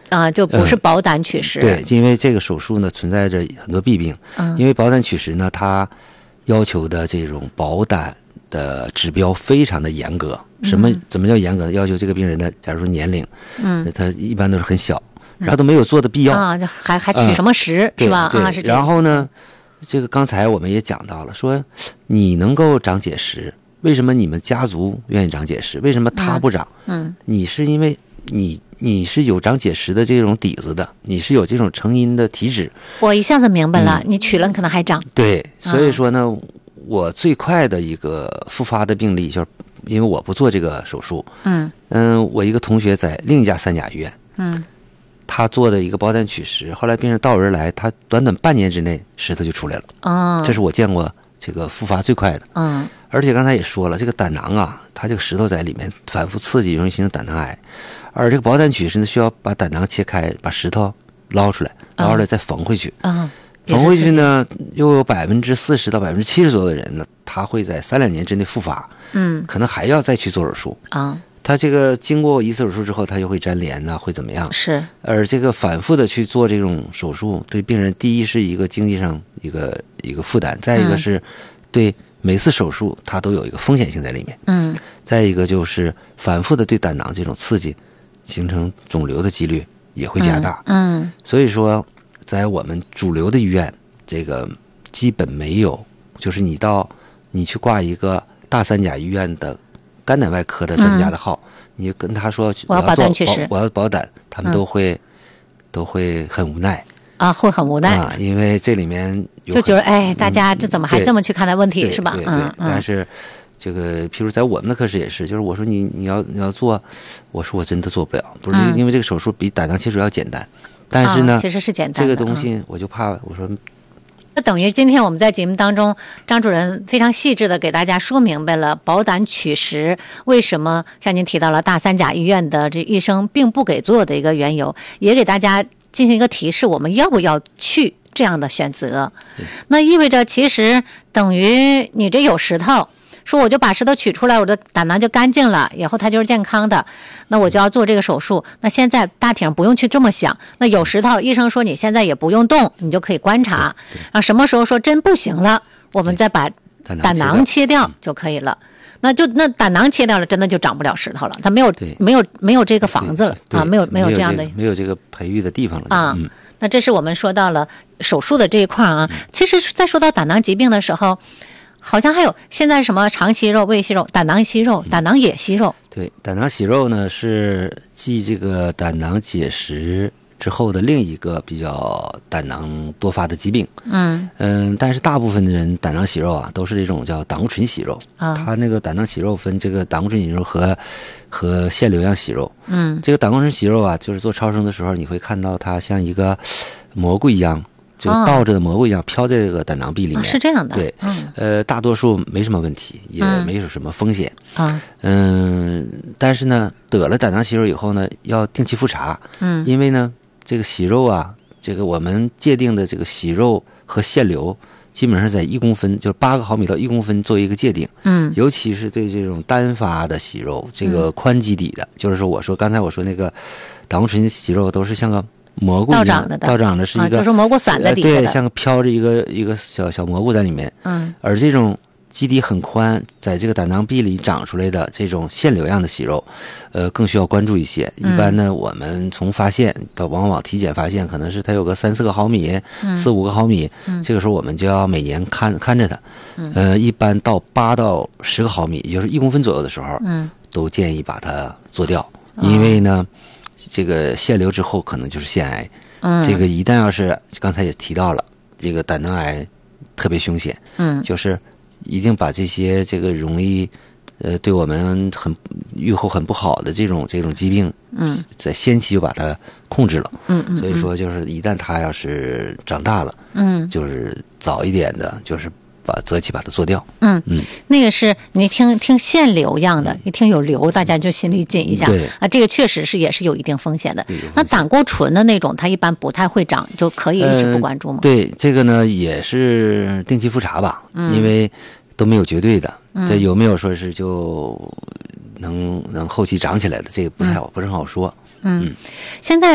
啊，就不是保胆取石。 对，因为这个手术呢存在着很多弊病。因为保胆取石呢，它要求的这种保胆的指标非常的严格。怎么叫严格？要求这个病人的，假如说年龄，他一般都是很小，然后都没有做的必要啊，还取什么石、是吧？ 对， 是这样。 然后呢，这个刚才我们也讲到了，说你能够长结石，为什么你们家族愿意长结石？为什么他不长？你是因为你是有长结石的这种底子的，你是有这种成因的体质。 我一下子明白了，你取了可能还长。 对，所以说呢，我最快的一个复发的病例，就是因为我不做这个手术。我一个同学在另一家三甲医院，他做的一个保胆取石，后来病人到而来，他短短半年之内石头就出来了。这是我见过这个复发最快的。而且刚才也说了，这个胆囊啊，它这个石头在里面反复刺激，容易形成胆囊癌。而这个保胆取石呢，需要把胆囊切开，把石头捞出来再缝回去。缝回去呢，又有40%到70%左右的人呢，他会在3-2年之内复发。可能还要再去做手术。他这个经过一次手术之后，他就会粘连呢，会怎么样？ 是。 而这个反复的去做这种手术，对病人第一是一个经济上一个负担，再一个是对每次手术它都有一个风险性在里面。再一个就是反复的对胆囊这种刺激，形成肿瘤的几率也会加大。所以说，在我们主流的医院，这个基本没有，就是你去挂一个大三甲医院的肝胆外科的专家的号，你跟他说我要保胆取石， 我要保胆，他们都会很无奈啊，会很无奈因为这里面就觉得大家这怎么还这么去看待问题，是吧？ 对，但是这个譬如在我们的科室也是，就是我说你要做，我说我真的做不了，不是因为这个手术比胆囊切除要简单，但是呢， 其实是简单的这个东西我就怕我说。 那等于今天我们在节目当中，张主任非常细致的给大家说明白了保胆取石为什么像您提到了大三甲医院的这医生并不给做的一个缘由，也给大家进行一个提示，我们要不要去这样的选择。那意味着其实等于你这有石头，说我就把石头取出来，我的胆囊就干净了，以后它就是健康的，那我就要做这个手术。那现在大体上不用去这么想，那有石头，医生说你现在也不用动，你就可以观察，然后什么时候说真不行了，我们再把胆囊切掉就可以了。那胆囊切掉了，真的就长不了石头了，它没有这个房子了啊，没有这样的没有这个培育的地方了啊。 那这是我们说到了手术的这一块啊。其实在说到胆囊疾病的时候，好像还有现在什么肠息肉、胃息肉、胆囊息肉、胆囊也息肉。 对，胆囊息肉呢是继这个胆囊结石之后的另一个比较胆囊多发的疾病。但是大部分的人胆囊息肉啊都是这种叫胆固醇息肉。它那个胆囊息肉分这个胆固醇息肉和腺瘤样息肉。这个胆固醇息肉啊，就是做超声的时候你会看到它像一个蘑菇一样。就倒着的蘑菇一样飘在这个胆囊壁里面。 是这样的。 对，大多数没什么问题，也没有什么风险。但是呢，得了胆囊息肉以后呢，要定期复查。因为呢，这个息肉啊，这个我们界定的这个息肉和腺瘤，基本上在1公分，就8个毫米到1公分作为一个界定。尤其是对这种单发的息肉，这个宽基底的，就是说刚才我说那个胆固醇息肉都是像个蘑菇一样倒长的是一个， 就是蘑菇散在底下的， 对，像个飘着一个小蘑菇在里面。而这种基底很宽，在这个胆囊壁里长出来的这种腺瘤样的息肉，更需要关注一些。一般呢，我们从发现到往往体检发现，可能是它有个3-4个毫米，4-5个毫米，这个时候我们就要每年看着它。一般到8到10个毫米，也就是1公分左右的时候，都建议把它做掉，因为呢。这个腺瘤之后可能就是腺癌。这个一旦要是刚才也提到了，这个胆囊癌特别凶险。就是一定把这些这个容易对我们预后很不好的这种疾病，在先期就把它控制了。所以说就是一旦它要是长大了，就是早一点的，就是择期把它做掉。 那个是你听腺瘤样的，一听有瘤，大家就心里紧一下。这个确实也是有一定风险的。那胆固醇的那种，它一般不太会长，就可以一直不关注吗？ 对，这个呢也是定期复查吧，因为都没有绝对的。这有没有说是就能后期长起来的，这个不是很好说。 现在